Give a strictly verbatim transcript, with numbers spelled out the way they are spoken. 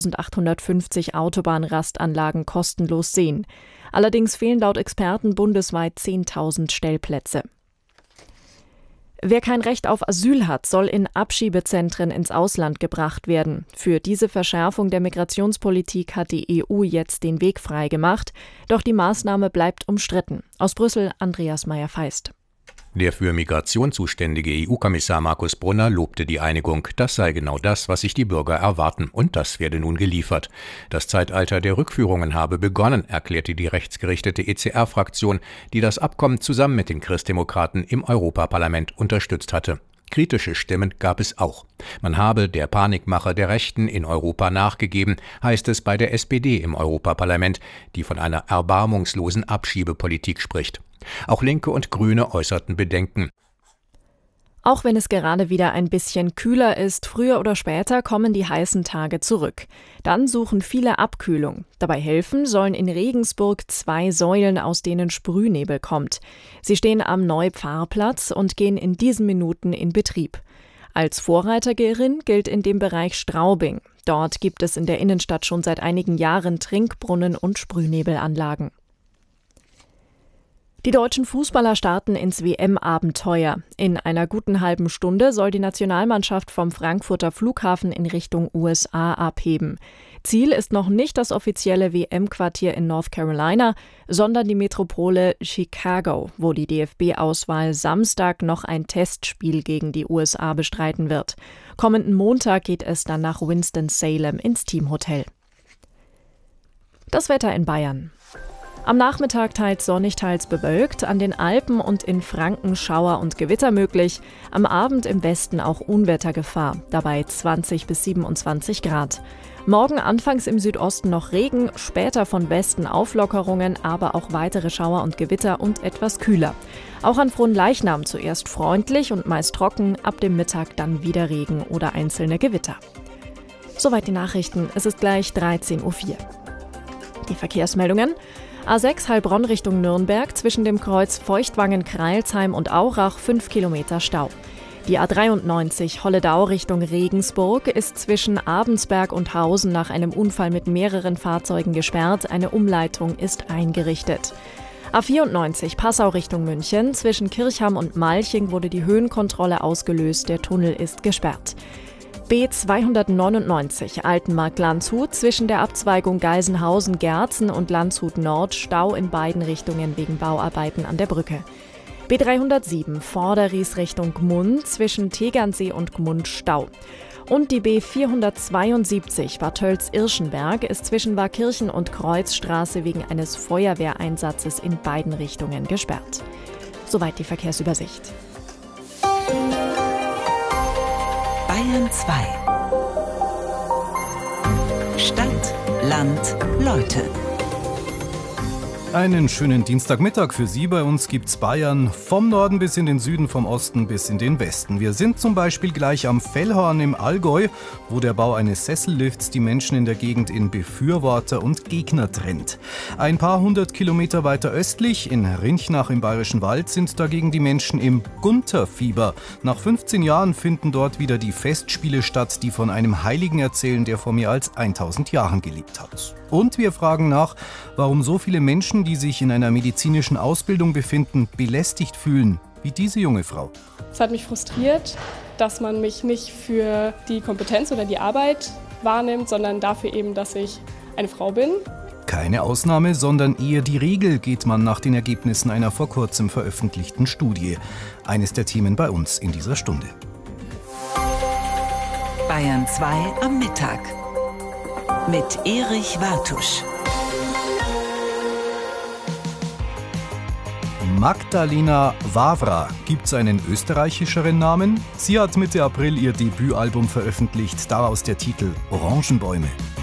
achthundertfünfzig Autobahnrastanlagen kostenlos sehen. Allerdings fehlen laut Experten bundesweit zehntausend Stellplätze. Wer kein Recht auf Asyl hat, soll in Abschiebezentren ins Ausland gebracht werden. Für diese Verschärfung der Migrationspolitik hat die E U jetzt den Weg freigemacht. Doch die Maßnahme bleibt umstritten. Aus Brüssel Andreas Meyer-Feist. Der für Migration zuständige E U-Kommissar Markus Brunner lobte die Einigung. Das sei genau das, was sich die Bürger erwarten. Und das werde nun geliefert. Das Zeitalter der Rückführungen habe begonnen, erklärte die rechtsgerichtete E C R-Fraktion, die das Abkommen zusammen mit den Christdemokraten im Europaparlament unterstützt hatte. Kritische Stimmen gab es auch. Man habe der Panikmache der Rechten in Europa nachgegeben, heißt es bei der S P D im Europaparlament, die von einer erbarmungslosen Abschiebepolitik spricht. Auch Linke und Grüne äußerten Bedenken. Auch wenn es gerade wieder ein bisschen kühler ist, früher oder später kommen die heißen Tage zurück. Dann suchen viele Abkühlung. Dabei helfen sollen in Regensburg zwei Säulen, aus denen Sprühnebel kommt. Sie stehen am Neupfarrplatz und gehen in diesen Minuten in Betrieb. Als Vorreiterin gilt in dem Bereich Straubing. Dort gibt es in der Innenstadt schon seit einigen Jahren Trinkbrunnen und Sprühnebelanlagen. Die deutschen Fußballer starten ins W M-Abenteuer. In einer guten halben Stunde soll die Nationalmannschaft vom Frankfurter Flughafen in Richtung U S A abheben. Ziel ist noch nicht das offizielle W M-Quartier in North Carolina, sondern die Metropole Chicago, wo die D F B-Auswahl Samstag noch ein Testspiel gegen die U S A bestreiten wird. Kommenden Montag geht es dann nach Winston-Salem ins Teamhotel. Das Wetter in Bayern. Am Nachmittag teils sonnig, teils bewölkt, an den Alpen und in Franken Schauer und Gewitter möglich, am Abend im Westen auch Unwettergefahr, dabei zwanzig bis siebenundzwanzig Grad. Morgen anfangs im Südosten noch Regen, später von Westen Auflockerungen, aber auch weitere Schauer und Gewitter und etwas kühler. Auch an Fronleichnam zuerst freundlich und meist trocken, ab dem Mittag dann wieder Regen oder einzelne Gewitter. Soweit die Nachrichten, es ist gleich dreizehn Uhr vier. Die Verkehrsmeldungen. A sechs Heilbronn Richtung Nürnberg, zwischen dem Kreuz Feuchtwangen-Kreilsheim und Aurach fünf Kilometer Stau. Die A dreiundneunzig Holledau Richtung Regensburg ist zwischen Abensberg und Hausen nach einem Unfall mit mehreren Fahrzeugen gesperrt. Eine Umleitung ist eingerichtet. A vierundneunzig Passau Richtung München, zwischen Kirchham und Malching wurde die Höhenkontrolle ausgelöst. Der Tunnel ist gesperrt. B zweihundertneunundneunzig Altenmarkt-Landshut, zwischen der Abzweigung Geisenhausen-Gerzen und Landshut-Nord Stau in beiden Richtungen wegen Bauarbeiten an der Brücke. B dreihundertsieben Vorderries Richtung Gmund, zwischen Tegernsee und Gmund Stau. Und die B vierhundertzweiundsiebzig Bad Tölz-Irschenberg ist zwischen Warkirchen und Kreuzstraße wegen eines Feuerwehreinsatzes in beiden Richtungen gesperrt. Soweit die Verkehrsübersicht. Bayern zwei. Stadt, Land, Leute. Einen schönen Dienstagmittag für Sie. Bei uns gibt's Bayern vom Norden bis in den Süden, vom Osten bis in den Westen. Wir sind zum Beispiel gleich am Fellhorn im Allgäu, wo der Bau eines Sessellifts die Menschen in der Gegend in Befürworter und Gegner trennt. Ein paar hundert Kilometer weiter östlich, in Rinchnach im Bayerischen Wald, sind dagegen die Menschen im Gunterfieber. Nach fünfzehn Jahren finden dort wieder die Festspiele statt, die von einem Heiligen erzählen, der vor mehr als tausend Jahren gelebt hat. Und wir fragen nach, warum so viele Menschen, die sich in einer medizinischen Ausbildung befinden, belästigt fühlen, wie diese junge Frau. Es hat mich frustriert, dass man mich nicht für die Kompetenz oder die Arbeit wahrnimmt, sondern dafür eben, dass ich eine Frau bin. Keine Ausnahme, sondern eher die Regel, geht man nach den Ergebnissen einer vor kurzem veröffentlichten Studie. Eines der Themen bei uns in dieser Stunde. Bayern zwei am Mittag mit Erich Wartusch. Magdalena Wawra. Gibt's einen österreichischeren Namen? Sie hat Mitte April ihr Debütalbum veröffentlicht, daraus der Titel Orangenbäume.